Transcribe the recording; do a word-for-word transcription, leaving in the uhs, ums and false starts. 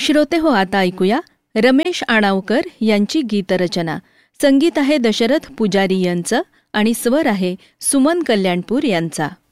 श्रोते हो, आता ऐकूया रमेश आणावकर यांची गीतरचना. संगीत आहे दशरथ पुजारी यांचं आणि स्वर आहे सुमन कल्याणपूर यांचा.